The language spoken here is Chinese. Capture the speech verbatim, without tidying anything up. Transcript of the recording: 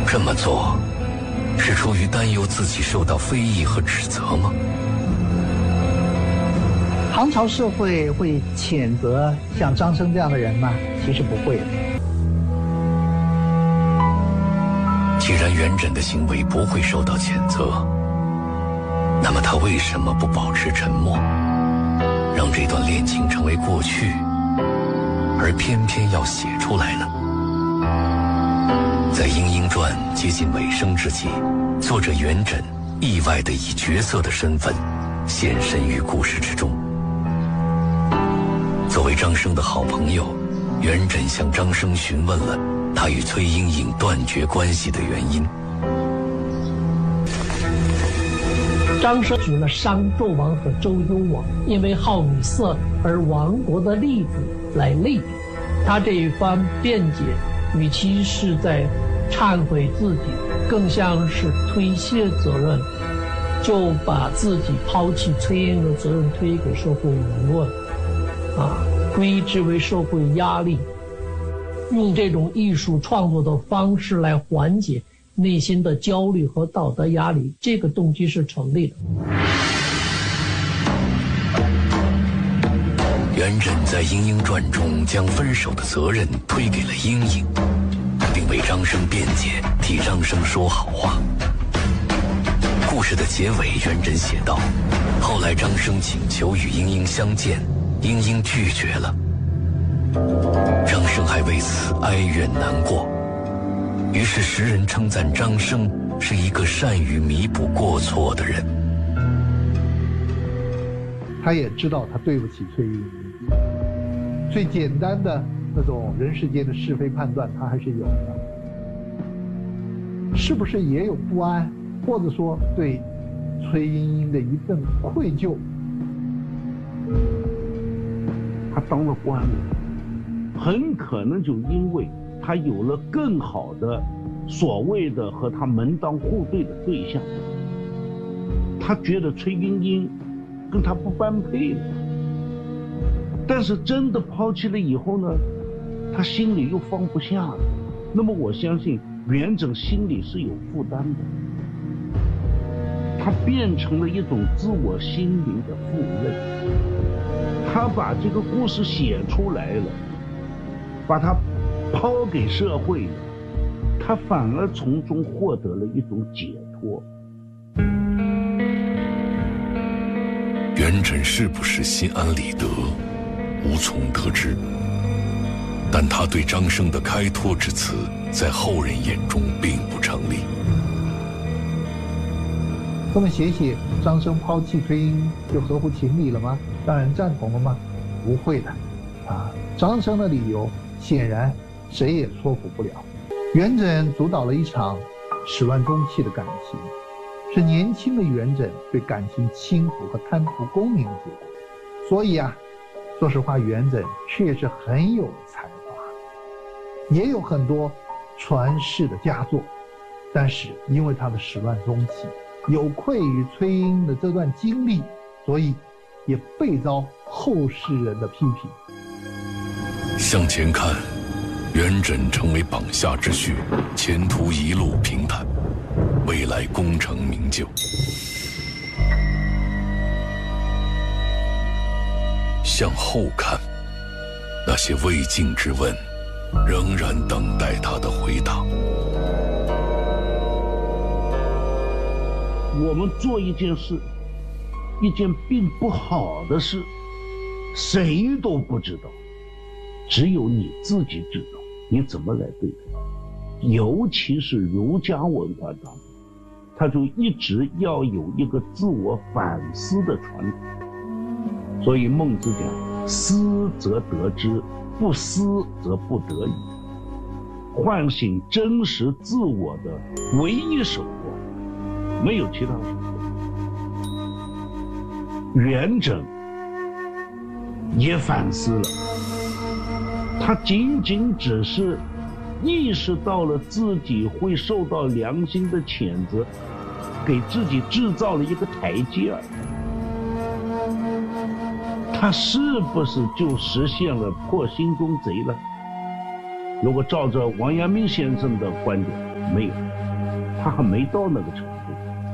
这么做是出于担忧自己受到非议和指责吗？ 唐朝社会会谴责像张生这样的人吗？其实不会的。 既然元稹的行为不会受到谴责，那么他为什么不保持沉默，让这段恋情成为过去，而偏偏要写出来呢？在《莺莺传》接近尾声之际，作者元稹意外地以角色的身份现身于故事之中。作为张生的好朋友，元稹向张生询问了他与崔莺莺断绝关系的原因。 张生举了商纣王和周幽王因为好女色而亡国的例子来类比，他这一番辩解，与其是在忏悔自己，更像是推卸责任，就把自己抛弃崔莺莺的责任推给社会舆论，啊，归之为社会压力，用这种艺术创作的方式来缓解内心的焦虑和道德压力，这个动机是成立的。 元稹在《莺莺传》中将分手的责任推给了莺莺，并为张生辩解，替张生说好话。故事的结尾，元稹写道：后来张生请求与莺莺相见，莺莺拒绝了，张生还为此哀怨难过。于是时人称赞张生是一个善于弥补过错的人。 他也知道他对不起崔莺莺，最简单的那种人世间的是非判断他还是有的。是不是也有不安，或者说对崔莺莺的一份愧疚？ 他当了官了，很可能就因为他有了更好的所谓的和他门当户对的对象，他觉得崔莺莺跟他不般配了。但是真的抛弃了以后呢，他心里又放不下了。那么我相信元稹心里是有负担的，他变成了一种自我心灵的负累。他把这个故事写出来了，把它抛给社会了，他反而从中获得了一种解脱。 元稹是不是心安理得，无从得知。但他对张生的开脱之词，在后人眼中并不成立。 这么写写，张生抛弃崔莺莺就合乎情理了吗？让人赞同了吗？不会的，啊，张生的理由显然谁也说服不了。元稹主导了一场始乱终弃的感情，是年轻的元稹对感情轻浮和贪图功名的结果。所以啊，说实话，元稹确实很有才华，也有很多传世的佳作，但是因为他的始乱终弃，有愧于崔莺莺的这段经历，所以也被遭后世人的批评。 向前看，元稹成为榜下之婿，前途一路平坦，未来功成名就。向后看，那些未尽之问，仍然等待他的回答。 我们做一件事，一件并不好的事，谁都不知道，只有你自己知道你怎么来对待。尤其是儒家文化当中，他就一直要有一个自我反思的传统。所以孟子讲，思则得之，不思则不得已。唤醒真实自我的唯一手段，没有其他手段。元稹也反思了，他仅仅只是意识到了自己会受到良心的谴责，给自己制造了一个台阶儿。他是不是就实现了破心中贼了？如果照着王阳明先生的观点， 没有，他还没到那个程度。